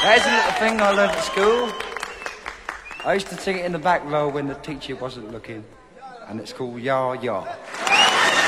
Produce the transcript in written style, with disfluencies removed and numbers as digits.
That is a little thing I learned at school. I used to sing it in the back row when the teacher wasn't looking. And it's called Ya Ya.